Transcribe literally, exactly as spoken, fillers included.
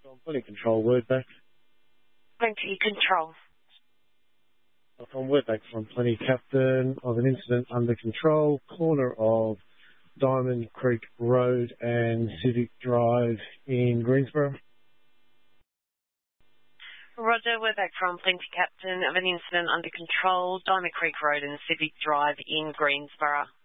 On Plenty Control, word back. Plenty Control. On word back from Plenty Captain of an incident under control, corner of Diamond Creek Road and Civic Drive in Greensboro. Roger, we're back from Plenty Captain of an incident under control, Diamond Creek Road and Civic Drive in Greensboro.